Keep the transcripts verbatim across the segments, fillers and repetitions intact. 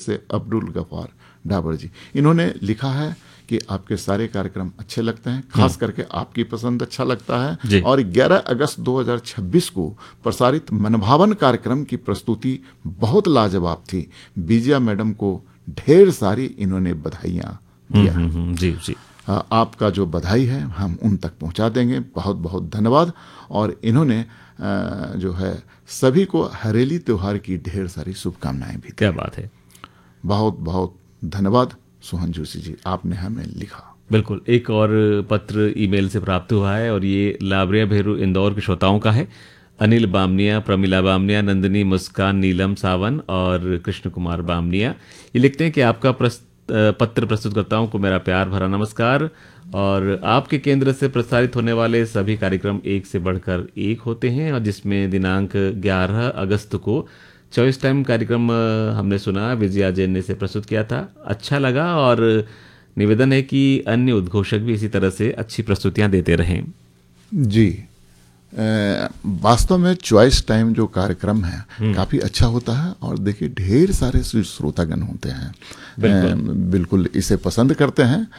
से अब्दुल गफ्फार डाबर जी। इन्होंने लिखा है कि आपके सारे कार्यक्रम अच्छे लगते हैं, खास करके आपकी पसंद अच्छा लगता है, और ग्यारह अगस्त दो हज़ार छब्बीस को प्रसारित मनभावन कार्यक्रम की प्रस्तुति बहुत लाजवाब थी। विजया मैडम को ढेर सारी इन्होंने बधाइयाँ दिया। जी जी, आपका जो बधाई है हम उन तक पहुंचा देंगे। बहुत बहुत धन्यवाद। और इन्होंने जो है सभी को हरेली त्योहार की ढेर सारी शुभकामनाएं भी दी। क्या बात है, बहुत बहुत धन्यवाद सोहन जोशी जी, आपने हमें लिखा। बिल्कुल, एक और पत्र ईमेल से प्राप्त हुआ है और ये लाबरिया भेरू इंदौर के श्रोताओं का है। अनिल बामनिया, प्रमिला बामनिया, नंदिनी, मुस्कान, नीलम सावन और कृष्ण कुमार बामनिया ये लिखते हैं कि आपका प्रस्त, पत्र प्रस्तुतकर्ताओं को मेरा प्यार भरा नमस्कार, और आपके केंद्र से प्रसारित होने वाले सभी कार्यक्रम एक से बढ़कर एक होते हैं, और जिसमें दिनांक ग्यारह अगस्त को चॉइस टाइम कार्यक्रम हमने सुना, विजया जैन ने इसे प्रस्तुत किया था, अच्छा लगा, और निवेदन है कि अन्य उद्घोषक भी इसी तरह से अच्छी प्रस्तुतियां देते रहें। जी, वास्तव में चॉइस टाइम जो कार्यक्रम है काफी अच्छा होता है, और देखिए ढेर सारे श्रोतागण होते हैं, बिल्कुल, बिल्कुल इसे पसंद करते हैं।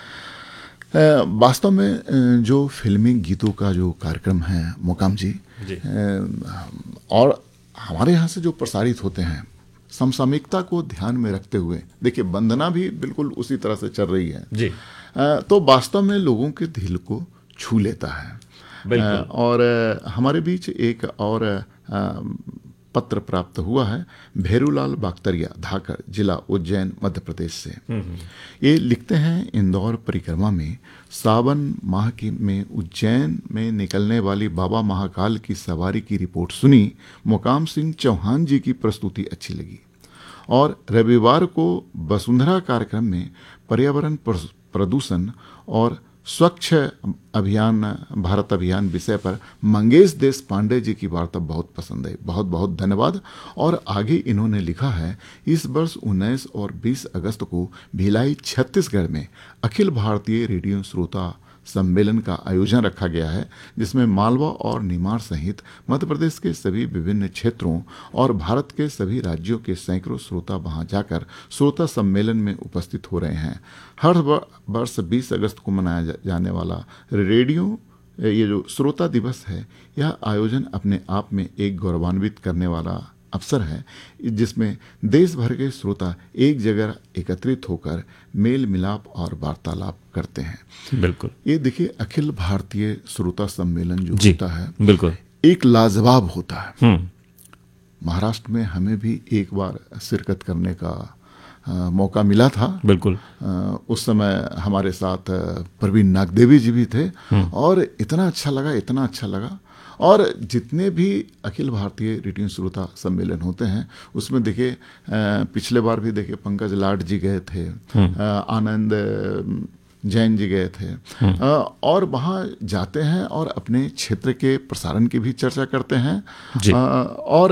वास्तव में जो फिल्मी गीतों का जो कार्यक्रम है मुकाम जी, जी। और हमारे यहाँ से जो प्रसारित होते हैं समसामयिकता को ध्यान में रखते हुए, देखिए वंदना भी बिल्कुल उसी तरह से चल रही है जी। तो वास्तव में लोगों के दिल को छू लेता है। और हमारे बीच एक और पत्र प्राप्त हुआ है भेरूलाल बागतरिया, धाकर, जिला उज्जैन, मध्य प्रदेश से। ये लिखते हैं, इंदौर परिक्रमा में सावन माह की में उज्जैन में निकलने वाली बाबा महाकाल की सवारी की रिपोर्ट सुनी। मुकाम सिंह चौहान जी की प्रस्तुति अच्छी लगी, और रविवार को वसुंधरा कार्यक्रम में पर्यावरण प्रदूषण और स्वच्छ अभियान, भारत अभियान विषय पर मंगेश देश पांडे जी की वार्ता बहुत पसंद आई। बहुत बहुत धन्यवाद। और आगे इन्होंने लिखा है, इस वर्ष उन्नीस और बीस अगस्त को भिलाई छत्तीसगढ़ में अखिल भारतीय रेडियो श्रोता सम्मेलन का आयोजन रखा गया है, जिसमें मालवा और निमाड़ सहित मध्य प्रदेश के सभी विभिन्न क्षेत्रों और भारत के सभी राज्यों के सैकड़ों श्रोता वहां जाकर श्रोता सम्मेलन में उपस्थित हो रहे हैं। हर वर्ष बीस अगस्त को मनाया जाने वाला रेडियो ये जो श्रोता दिवस है, यह आयोजन अपने आप में एक गौरवान्वित करने वाला अवसर है, जिसमें देश भर के श्रोता एक जगह एकत्रित होकर मेल मिलाप और वार्तालाप करते हैं। बिल्कुल, ये देखिए अखिल भारतीय श्रोता सम्मेलन जो होता है, बिल्कुल एक लाजवाब होता है। महाराष्ट्र में हमें भी एक बार शिरकत करने का आ, मौका मिला था। बिल्कुल, आ, उस समय हमारे साथ प्रवीण नागदेवी जी भी थे, और इतना अच्छा लगा, इतना अच्छा लगा। और जितने भी अखिल भारतीय रेडियो श्रोता सम्मेलन होते हैं उसमें देखिए पिछले बार भी देखिए पंकज लाड जी गए थे, आनंद जैन जी गए थे, और वहाँ जाते हैं और अपने क्षेत्र के प्रसारण की भी चर्चा करते हैं, और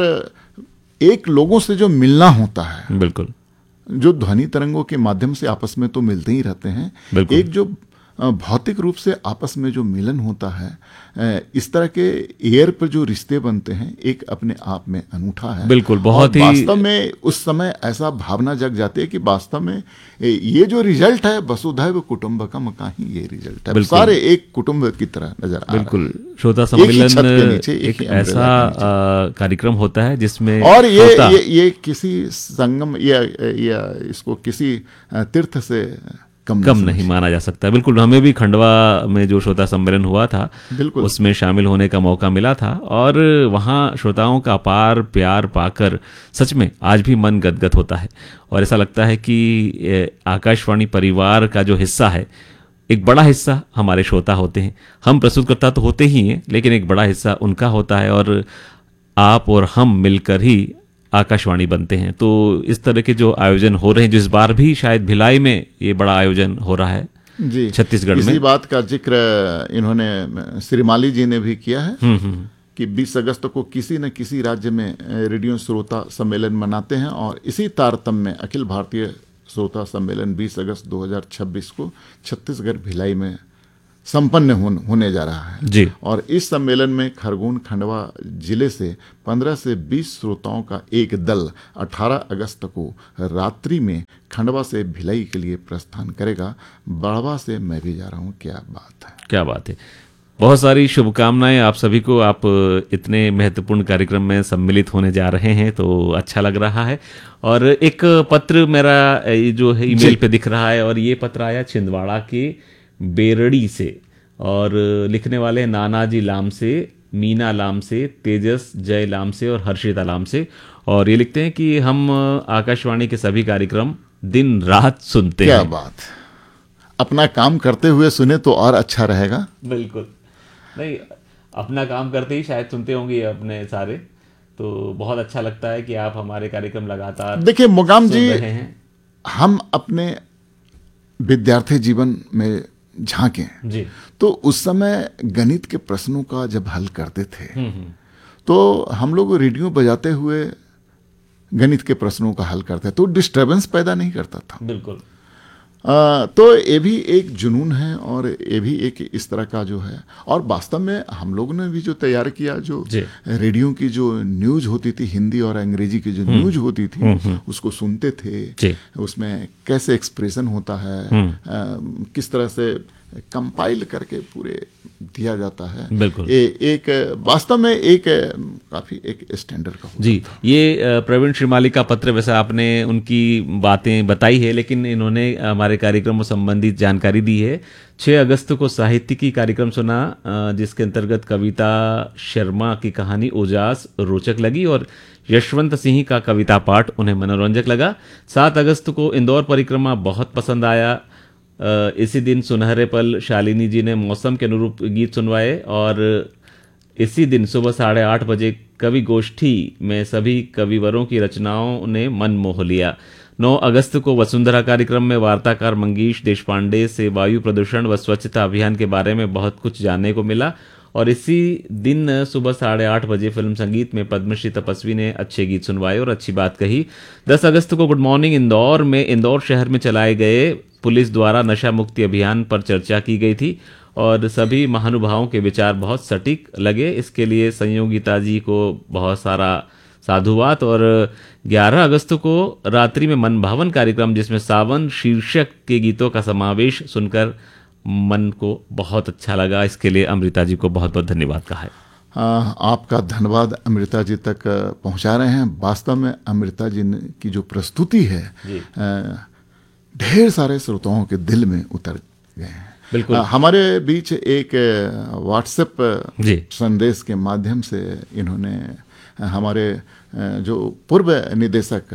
एक लोगों से जो मिलना होता है, बिल्कुल, जो ध्वनि तरंगों के माध्यम से आपस में तो मिलते ही रहते हैं, एक जो भौतिक रूप से आपस में जो मिलन होता है, इस तरह के एयर पर जो रिश्ते बनते हैं, एक अपने आप में अनूठा है। बिल्कुल, बहुत ही वास्तव में उस समय ऐसा भावना जग जाती है कि वास्तव में ये जो रिजल्ट है वसुधैव कुटुंबकम का ही ये रिजल्ट है, सारे एक कुटुंब की तरह नजर आ रहा है। बिल्कुल, श्रोता सम्मेलन एक ऐसा कार्यक्रम होता है जिसमें और ये ये ये किसी संगम या, या इसको किसी तीर्थ से कम, कम नहीं माना जा सकता। बिल्कुल, हमें भी खंडवा में जो श्रोता सम्मेलन हुआ था उसमें शामिल होने का मौका मिला था, और वहाँ श्रोताओं का अपार प्यार पाकर सच में आज भी मन गदगद होता है, और ऐसा लगता है कि आकाशवाणी परिवार का जो हिस्सा है, एक बड़ा हिस्सा हमारे श्रोता होते हैं। हम प्रस्तुतकर्ता तो होते ही हैं, लेकिन एक बड़ा हिस्सा उनका होता है, और आप और हम मिलकर ही आकाशवाणी बनते हैं। तो इस तरह के जो आयोजन हो रहे हैं, जिस बार भी शायद भिलाई में ये बड़ा आयोजन हो रहा है जी छत्तीसगढ़ में, इसी बात का जिक्र इन्होंने श्रीमाली जी ने भी किया है कि बीस अगस्त को किसी न किसी राज्य में रेडियो श्रोता सम्मेलन मनाते हैं, और इसी तारतम्य में अखिल भारतीय श्रोता सम्मेलन बीस अगस्त दो हज़ार छब्बीस को छत्तीसगढ़ भिलाई में संपन्न होने जा रहा है जी। और इस सम्मेलन में खरगोन खंडवा जिले से पंद्रह से बीस श्रोताओं का एक दल अठारह अगस्त को रात्रि में खंडवा से भिलाई के लिए प्रस्थान करेगा। बाड़वा से मैं भी जा रहा हूँ। क्या बात है, क्या बात है। बहुत सारी शुभकामनाएं आप सभी को। आप इतने महत्वपूर्ण कार्यक्रम में सम्मिलित होने जा रहे हैं तो अच्छा लग रहा है। और एक पत्र मेरा ये जो है ईमेल पे दिख रहा है और ये पत्र आया छिंदवाड़ा के बेरड़ी से और लिखने वाले हैं नानाजी लाम से, मीना लाम से, तेजस जय लाम से और हर्षिता लाम से। और ये लिखते हैं कि हम आकाशवाणी के सभी कार्यक्रम दिन रात सुनते क्या हैं। क्या बात, अपना काम करते हुए सुने तो और अच्छा रहेगा। बिल्कुल, नहीं अपना काम करते ही शायद सुनते होंगे अपने सारे, तो बहुत अच्छा लगता है कि आप हमारे कार्यक्रम लगातार देखिए मुकाम जी, रहे हैं। हम अपने विद्यार्थी जीवन में झांकें जी। तो उस समय गणित के प्रश्नों का जब हल करते थे तो हम लोग रेडियो बजाते हुए गणित के प्रश्नों का हल करते तो डिस्टरबेंस पैदा नहीं करता था। बिल्कुल। आ, तो ये भी एक जुनून है और ये भी एक इस तरह का जो है। और वास्तव में हम लोगों ने भी जो तैयार किया, जो रेडियो की जो न्यूज होती थी, हिंदी और अंग्रेजी की जो न्यूज होती थी उसको सुनते थे, उसमें कैसे एक्सप्रेशन होता है, आ, किस तरह से कंपाइल करके पूरे दिया जाता है। बिल्कुल। ये एक वास्तव में एक काफी एक स्टैंडर्ड का जी। ये प्रवीण श्रीमाली का पत्र, वैसे आपने उनकी बातें बताई है लेकिन इन्होंने हमारे कार्यक्रम से संबंधित जानकारी दी है। छह अगस्त को साहित्यिकी कार्यक्रम सुना जिसके अंतर्गत कविता शर्मा की कहानी उजास रोचक लगी और यशवंत सिंह का कविता पाठ उन्हें मनोरंजक लगा। सात अगस्त को इंदौर परिक्रमा बहुत पसंद आया। इसी दिन सुनहरे पल शालिनी जी ने मौसम के अनुरूप गीत सुनवाए और इसी दिन सुबह साढ़े आठ बजे कवि गोष्ठी में सभी कविवरों की रचनाओं ने मन मोह लिया। नौ अगस्त को वसुंधरा कार्यक्रम में वार्ताकार मंगेश देशपांडे से वायु प्रदूषण व स्वच्छता अभियान के बारे में बहुत कुछ जानने को मिला और इसी दिन सुबह साढ़े आठ बजे फिल्म संगीत में पद्मश्री तपस्वी ने अच्छे गीत सुनवाए और अच्छी बात कही। दस अगस्त को गुड मॉर्निंग इंदौर में इंदौर शहर में चलाए गए पुलिस द्वारा नशा मुक्ति अभियान पर चर्चा की गई थी और सभी महानुभावों के विचार बहुत सटीक लगे। इसके लिए संयोगिता जी को बहुत सारा साधुवाद। और ग्यारह अगस्त को रात्रि में मनभावन कार्यक्रम जिसमें सावन शीर्षक के गीतों का समावेश सुनकर मन को बहुत अच्छा लगा। इसके लिए अमृता जी को बहुत बहुत धन्यवाद कहा है। आ, आपका धन्यवाद अमृता जी तक पहुंचा रहे हैं। वास्तव में अमृता जी की जो प्रस्तुति है ढेर सारे श्रोताओं के दिल में उतर गए हैं। बिल्कुल। आ, हमारे बीच एक व्हाट्सएप संदेश के माध्यम से इन्होंने हमारे जो पूर्व निदेशक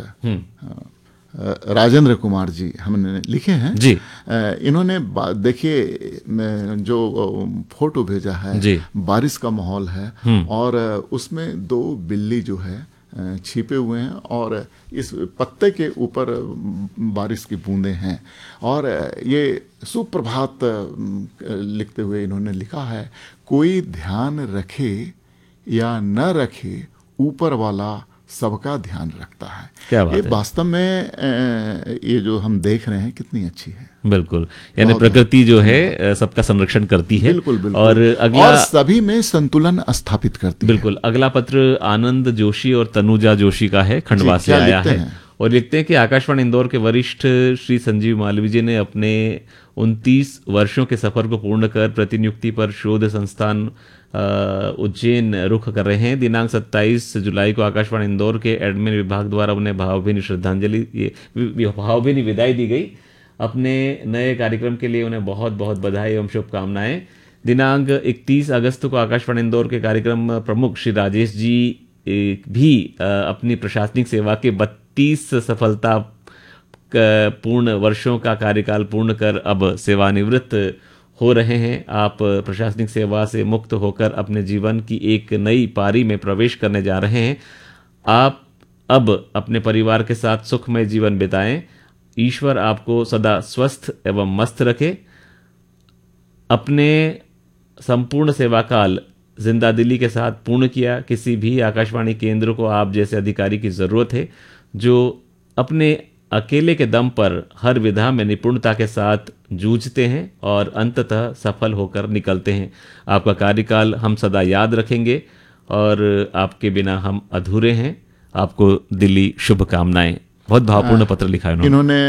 राजेंद्र कुमार जी हमने लिखे हैं जी। इन्होंने देखिए जो फोटो भेजा है जी। बारिश का माहौल है और उसमें दो बिल्ली जो है छिपे हुए हैं और इस पत्ते के ऊपर बारिश की बूंदें हैं और ये सुप्रभात लिखते हुए इन्होंने लिखा है, कोई ध्यान रखे या न रखे ऊपर वाला सबका ध्यान रखता है। क्या बात ये है? वास्तव में ये जो हम देख रहे हैं कितनी अच्छी है। बिल्कुल, यानी प्रकृति जो है सबका संरक्षण करती है। बिल्कुल, बिल्कुल। और अगला और सभी में संतुलन स्थापित करती है। बिल्कुल। अगला पत्र आनंद जोशी और तनुजा जोशी का है, खंडवा से आया है और लिखते हैं कि आकाशवाणी इंदौर के वरिष्ठ श्री संजीव मालवीय जी ने अपने उनतीस वर्षों के सफर को पूर्ण कर प्रतिनियुक्ति पर शोध संस्थान उज्जैन रुख कर रहे हैं। दिनांक सत्ताईस जुलाई को आकाशवाणी इंदौर के एडमिन विभाग द्वारा उन्हें भावभीनी श्रद्धांजलि भावभीनी विदाई दी गई। अपने नए कार्यक्रम के लिए उन्हें बहुत बहुत बधाई एवं शुभकामनाएं। दिनांक इकतीस अगस्त को आकाशवाणी इंदौर के कार्यक्रम प्रमुख श्री राजेश जी भी अपनी प्रशासनिक सेवा के बत्तीस सफलता पूर्ण वर्षों का कार्यकाल पूर्ण कर अब सेवानिवृत्त हो रहे हैं। आप प्रशासनिक सेवा से मुक्त होकर अपने जीवन की एक नई पारी में प्रवेश करने जा रहे हैं। आप अब अपने परिवार के साथ सुखमय जीवन बिताएं। ईश्वर आपको सदा स्वस्थ एवं मस्त रखे। अपने संपूर्ण सेवा काल जिंदा दिली के साथ पूर्ण किया। किसी भी आकाशवाणी केंद्र को आप जैसे अधिकारी की ज़रूरत है जो अपने अकेले के दम पर हर विधा में निपुणता के साथ जूझते हैं और अंततः सफल होकर निकलते हैं। आपका कार्यकाल हम सदा याद रखेंगे और आपके बिना हम अधूरे हैं। आपको दिली शुभकामनाएं। बहुत भावपूर्ण पत्र लिखा है उन्होंने। इन्होंने